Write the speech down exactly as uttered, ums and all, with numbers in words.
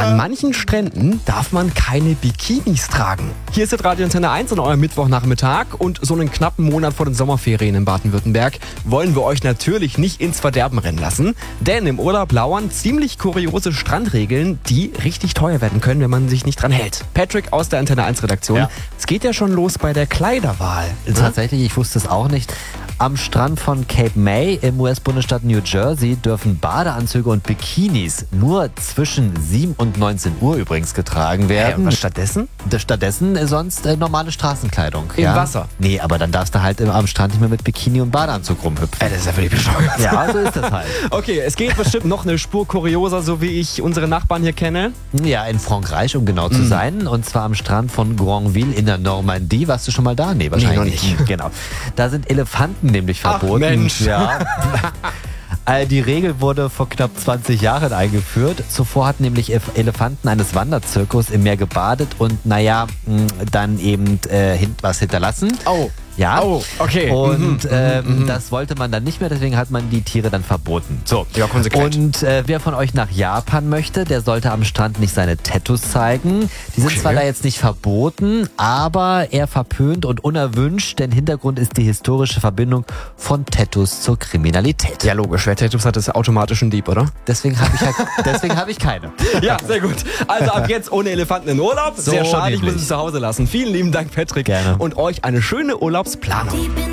An manchen Stränden darf man keine Bikinis tragen. Hier ist das Radio Antenne eins und euer Mittwochnachmittag. Und so einen knappen Monat vor den Sommerferien in Baden-Württemberg wollen wir euch natürlich nicht ins Verderben rennen lassen. Denn im Urlaub lauern ziemlich kuriose Strandregeln, die richtig teuer werden können, wenn man sich nicht dran hält. Patrick aus der Antenne eins Redaktion. Ja. Es geht ja schon los bei der Kleiderwahl. Tatsächlich, ich wusste es auch nicht. Am Strand von Cape May im U S-Bundesstaat New Jersey dürfen Badeanzüge und Bikinis nur zwischen sieben und neunzehn Uhr übrigens getragen werden. Hey, und was stattdessen? Stattdessen äh, sonst äh, normale Straßenkleidung. Im ja? Wasser? Nee, aber dann darfst du halt im, am Strand nicht mehr mit Bikini und Badeanzug rumhüpfen. Ey, das ist ja völlig bescheuert. Ja, so ist das halt. Okay, es geht bestimmt noch eine Spur kurioser, so wie ich unsere Nachbarn hier kenne. Ja, in Frankreich, um genau zu sein. Und zwar am Strand von Granville in der Normandie. Warst du schon mal da? Nee, wahrscheinlich Nee, noch nicht. Genau. Da sind Elefanten nämlich verboten. Ach, Mensch. Ja. Äh, Die Regel wurde vor knapp zwanzig Jahren eingeführt. Zuvor hatten nämlich Elefanten eines Wanderzirkus im Meer gebadet und naja, mh, dann eben äh, hint- was hinterlassen. Oh. Ja. Oh, okay. Und Mhm, ähm, das wollte man dann nicht mehr, deswegen hat man die Tiere dann verboten. So. Ja, konsequent. Und äh, wer von euch nach Japan möchte, der sollte am Strand nicht seine Tattoos zeigen. Die sind Okay. zwar da jetzt nicht verboten, aber eher verpönt und unerwünscht, denn Hintergrund ist die historische Verbindung von Tattoos zur Kriminalität. Ja, logisch. Wer Tattoos hat, ist automatisch ein Dieb, oder? Deswegen habe ich, halt, deswegen hab ich keine. Ja, sehr gut. Also ab jetzt ohne Elefanten in Urlaub. So Sehr schade, ich muss nämlich. es zu Hause lassen. Vielen lieben Dank, Patrick. Gerne. Und euch eine schöne Urlaubsplanung.